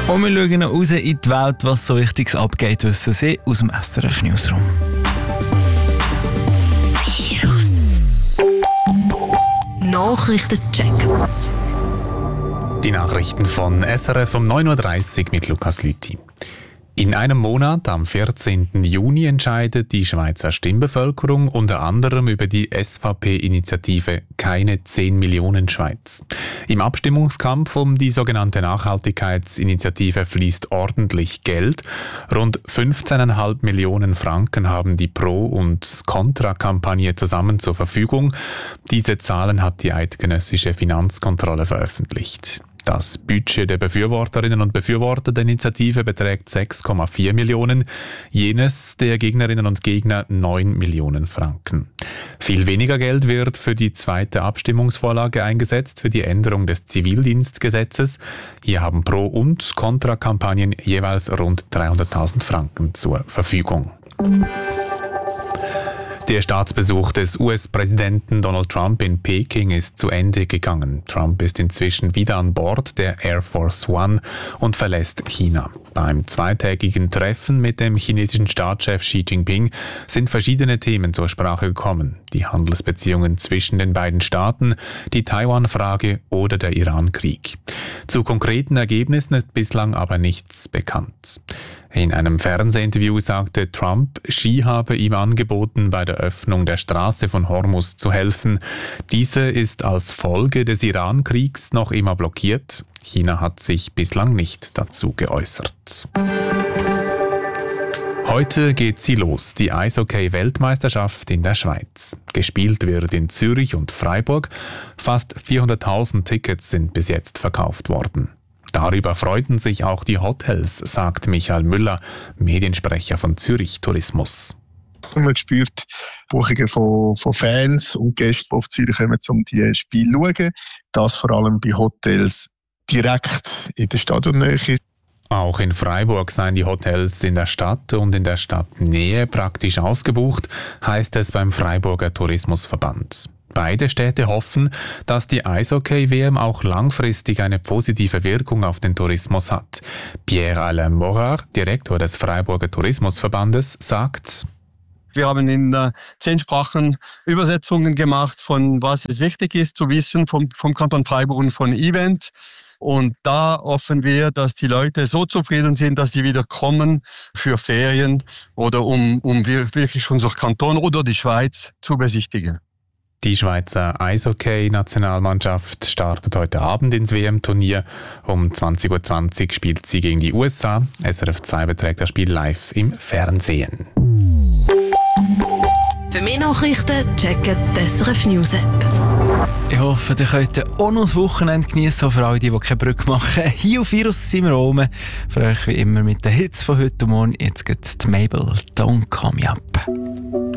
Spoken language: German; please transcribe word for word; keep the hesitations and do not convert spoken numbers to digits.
Und wir schauen noch raus in die Welt, was so Wichtiges abgeht, wissen Sie aus dem S R F Newsroom. Virus. Nachrichtencheck. Die Nachrichten von S R F um neun Uhr dreißig mit Lukas Lüthi. In einem Monat, am vierzehnten Juni, entscheidet die Schweizer Stimmbevölkerung unter anderem über die S V P-Initiative «Keine zehn Millionen Schweiz». Im Abstimmungskampf um die sogenannte Nachhaltigkeitsinitiative fließt ordentlich Geld. Rund fünfzehn Komma fünf Millionen Franken haben die Pro- und Contra-Kampagne zusammen zur Verfügung. Diese Zahlen hat die eidgenössische Finanzkontrolle veröffentlicht. Das Budget der Befürworterinnen und Befürworter der Initiative beträgt sechs Komma vier Millionen, jenes der Gegnerinnen und Gegner neun Millionen Franken. Viel weniger Geld wird für die zweite Abstimmungsvorlage eingesetzt, für die Änderung des Zivildienstgesetzes. Hier haben Pro- und Kontrakampagnen jeweils rund dreihunderttausend Franken zur Verfügung. Der Staatsbesuch des U S-Präsidenten Donald Trump in Peking ist zu Ende gegangen. Trump ist inzwischen wieder an Bord der Air Force One und verlässt China. Beim zweitägigen Treffen mit dem chinesischen Staatschef Xi Jinping sind verschiedene Themen zur Sprache gekommen. Die Handelsbeziehungen zwischen den beiden Staaten, die Taiwan-Frage oder der Iran-Krieg. Zu konkreten Ergebnissen ist bislang aber nichts bekannt. In einem Fernsehinterview sagte Trump, Xi habe ihm angeboten, bei der Öffnung der Straße von Hormuz zu helfen. Diese ist als Folge des Iran-Kriegs noch immer blockiert. China hat sich bislang nicht dazu geäußert. Heute geht sie los, die Eishockey-Weltmeisterschaft in der Schweiz. Gespielt wird in Zürich und Freiburg. Fast vierhunderttausend Tickets sind bis jetzt verkauft worden. Darüber freuten sich auch die Hotels, sagt Michael Müller, Mediensprecher von Zürich Tourismus. Man spürt Buchungen von, von Fans und Gästen, die auf Zürich kommen, um die Spiele zu schauen. Das vor allem bei Hotels direkt in der Stadionnähe. Auch in Freiburg seien die Hotels in der Stadt und in der Stadtnähe praktisch ausgebucht, heißt es beim Freiburger Tourismusverband. Beide Städte hoffen, dass die Eishockey-W M auch langfristig eine positive Wirkung auf den Tourismus hat. Pierre-Alain Morar, Direktor des Freiburger Tourismusverbandes, sagt: Wir haben in äh, zehn Sprachen Übersetzungen gemacht, von was es wichtig ist zu wissen vom, vom Kanton Freiburg und von Event. Und da hoffen wir, dass die Leute so zufrieden sind, dass sie wieder kommen für Ferien oder um, um wirklich unser Kanton oder die Schweiz zu besichtigen. Die Schweizer Eishockey-Nationalmannschaft startet heute Abend ins W M-Turnier. Um zwanzig Uhr zwanzig spielt sie gegen die U S A. S R F zwei beträgt das Spiel live im Fernsehen. Für mehr Nachrichten checken die S R F News App. Ich hoffe, ihr könnt auch noch das Wochenende genießen, auch für alle, die, die keine Brücke machen. Hier auf Virus sind wir oben. Für euch wie immer mit den Hits von heute Morgen. Jetzt geht's die Mabel, Don't Call Me Up.